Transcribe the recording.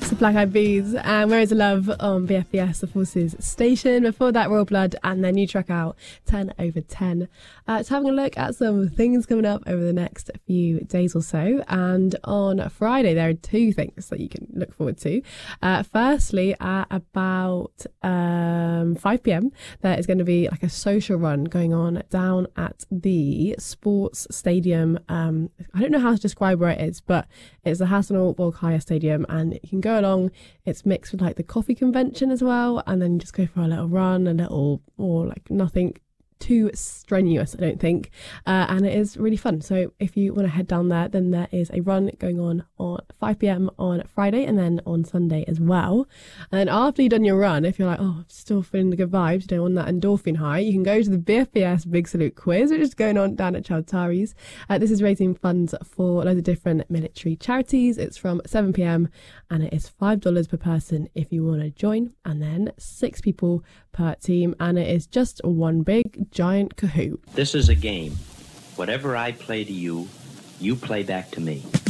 It's the Black Eyed Peas and Where Is the Love on BFBS, the Forces station. Before that, Royal Blood and their new track out, 10 over 10. It's having a look at some things coming up over the next few days or so. And on Friday, there are two things that you can look forward to. Firstly, at about 5 p.m, there is going to be like a social run going on down at the sports stadium. I don't know how to describe where it is, but it's the Hassanal Bolkiah Stadium, and you can go along. It's mixed with like the coffee convention as well, and then you just go for a little run, or like nothing too strenuous, I don't think, and it is really fun. So if you want to head down there, then there is a run going on 5 p.m. on Friday and then on Sunday as well. And then after you've done your run, if you're like, oh, I'm still feeling the good vibes, you don't want that endorphin high, you can go to the BFBS Big Salute quiz, which is going on down at Chowtaris. This is raising funds for loads of different military charities. It's from 7 p.m. and it is $5 per person if you want to join, and then 6 people per team, and it is just one big giant Kahoot. This is a game. Whatever I play to you, you play back to me.